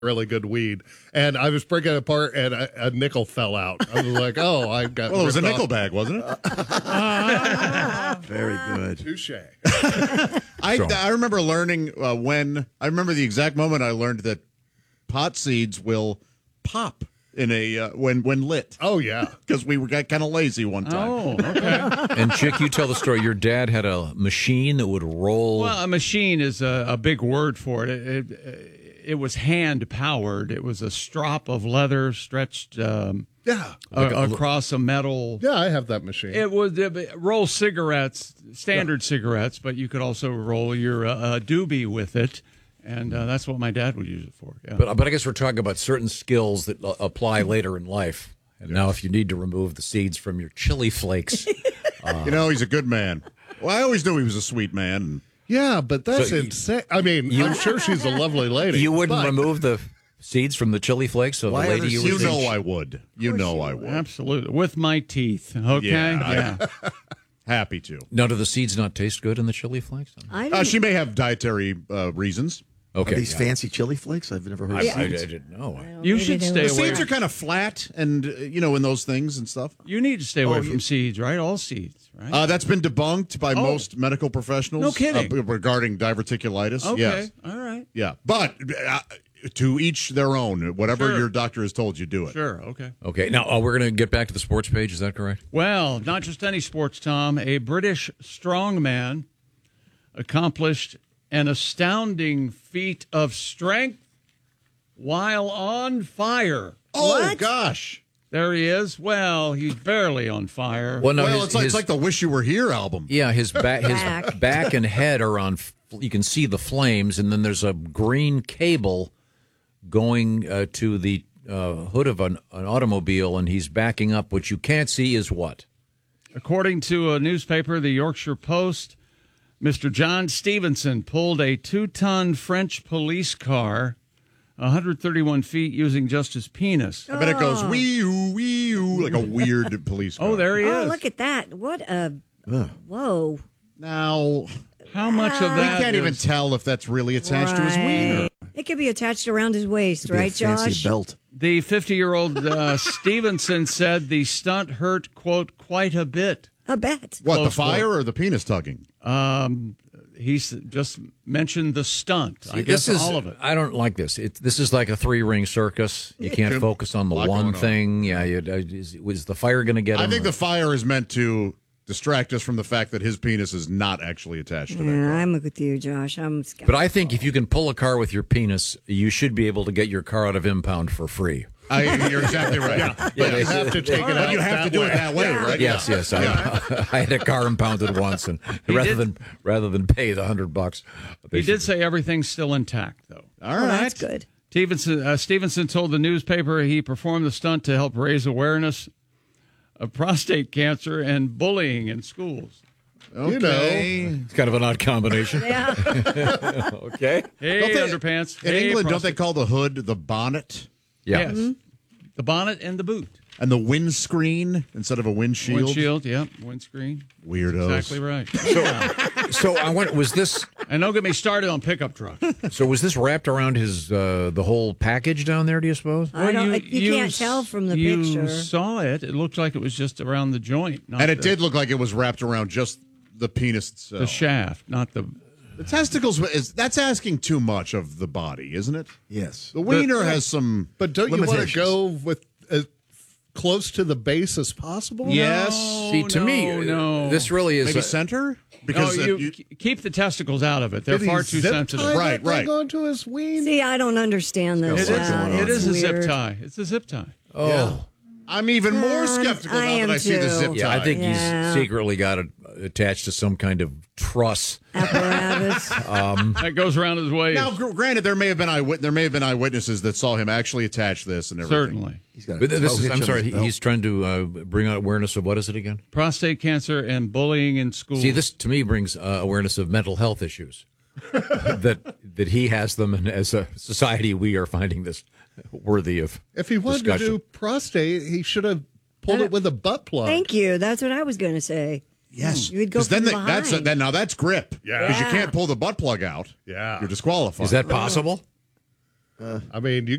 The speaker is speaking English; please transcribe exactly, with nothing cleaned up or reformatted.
really good weed, and I was breaking it apart, and a, a nickel fell out. I was like, "Oh, I got." Well, it was a ripped nickel off. bag, wasn't it? Very good. Touche. I I remember learning uh, when I remember the exact moment I learned that pot seeds will pop in a uh, when when lit. Oh yeah, because we were got kind of lazy one time. Oh, okay. And Chick, you tell the story. Your dad had a machine that would roll. Well, a machine is a, a big word for it. It, it. It was hand powered. It was a strop of leather stretched um, yeah, a, across a metal. Yeah, I have that machine. It would uh, roll cigarettes, standard yeah. cigarettes, but you could also roll your uh, doobie with it. And uh, that's what my dad would use it for. Yeah. But but I guess we're talking about certain skills that uh, apply later in life. And yes. now, if you need to remove the seeds from your chili flakes, uh, you know he's a good man. Well, I always knew he was a sweet man. Yeah, but that's so insane. I mean, you, I'm sure she's a lovely lady. You wouldn't but... remove the seeds from the chili flakes of the lady you You were know I would. You know I would. Absolutely. With my teeth. Okay. Yeah. yeah. Happy to. Now, do the seeds not taste good in the chili flakes? I uh, she may have dietary uh, reasons. Okay. Are these yeah. fancy chili flakes? I've never heard I, of I, I seeds. didn't know. You should stay The away. seeds are kind of flat and, uh, you know, in those things and stuff. You need to stay away oh, from you... seeds, right? All seeds, right? Uh, that's been debunked by oh. most medical professionals. No kidding. Uh, regarding diverticulitis. Okay. Yes. All right. Yeah. But uh, to each their own. Whatever sure. your doctor has told you, do it. Sure. Okay. Okay. Now, uh, we're going to get back to the sports page. Is that correct? Well, not just any sports, Tom. A British strongman accomplished an astounding feat of strength while on fire. Oh, What? gosh. There he is. Well, he's barely on fire. Well, no, well, his, it's, like, his, it's like the Wish You Were Here album. Yeah, his back, his Back. back and head are on. You can see the flames, and then there's a green cable going uh, to the uh, hood of an, an automobile, and he's backing up. What you can't see is what? According to a newspaper, the Yorkshire Post, Mister John Stevenson pulled a two-ton French police car one hundred thirty-one feet using just his penis. I bet it goes wee-oo, wee-oo, like a weird police car. Oh, there he Oh, is. look at that. What a... Whoa. Now, How much of we that can't even is- tell if that's really attached to his Right. wiener. It could be attached around his waist, Be a right, fancy Josh? belt. The fifty-year-old uh, Stevenson said the stunt hurt, quote, quite a bit. A bet. What, the Close fire or the penis tugging? Um, he's just mentioned the stunt. I See, guess this is, all of it. I don't like this. It, this is like a three-ring circus. You can't Jim, focus on the lot one going on. thing. Yeah, you, uh, is, was the fire going to get him? I think or- the fire is meant to distract us from the fact that his penis is not actually attached to that Yeah, car. I'm with you, Josh. I'm skeptical. But I think if you can pull a car with your penis, you should be able to get your car out of impound for free. I, you're exactly right. Yeah. but you have to take it But out. you have to that do way. it that way, right? Yes, yes. I, I had a car impounded once, and rather did- than rather than pay the hundred bucks, they He should- did say everything's still intact, though. All Oh, right. that's good. Stevenson, uh, Stevenson told the newspaper he performed the stunt to help raise awareness of prostate cancer and bullying in schools. Okay. You know. It's kind of an odd combination. Yeah. Okay. Hey, Don't they- underpants. In hey, England, don't they prostate- call the hood the bonnet Yeah. Yes. The bonnet and the boot. and the windscreen instead of a windshield? Windshield, yep. Windscreen. Weirdos. Exactly right. So I went. Was this? And don't get me started on pickup trucks. So was this wrapped around his uh, the whole package down there? Do you suppose? I don't, you, can't tell from the you picture. saw it. It looked like it was just around the joint. Not And it the, did look like it was wrapped around just the penis itself. the shaft, not the... The testicles, is that's asking too much of the body, isn't it? Yes. The wiener has some. But don't you want to Limitations. go with as close to the base as possible? Yes. See, to no, me, no. this really is. Maybe a- center? No, Because uh, you, you- keep the testicles out of it. They're Did he far too zip sensitive. tie Right, that thing right. onto his ween? See, I don't understand this. It What's is, going on? it is a zip weird. tie. It's a zip tie. oh, I'm even more Um, skeptical I now am that I see the too. zip yeah. tie. I think Yeah. he's secretly got it attached to some kind of truss. Apparatus. That goes around his waist. Now, gr- granted, there may have been eyewit- there may have been eyewitnesses that saw him actually attach this and everything. Certainly. He's got a But this toe is, hitch I'm on sorry. his he- belt. He's trying to uh, bring out awareness of what is it again? Prostate cancer and bullying in school. See, this to me brings uh, awareness of mental health issues. that that he has them, and as a society, we are finding this worthy of. If he wanted discussion. to do prostate, he should have pulled it with a butt plug. Thank you. That's what I was going to say. Yes, You would go because then from the- that's behind. then now that's grip. Yeah. because you Yeah. can't pull the butt plug out. Yeah. you're disqualified. Is that possible? I mean, you